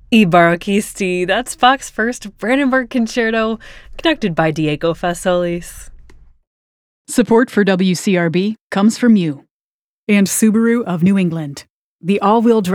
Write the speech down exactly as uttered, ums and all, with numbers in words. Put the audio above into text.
I Barocchisti, that's Bach's first Brandenburg Concerto, conducted by Diego Fasolis. Support for W C R B comes from you and Subaru of New England. The all-wheel drive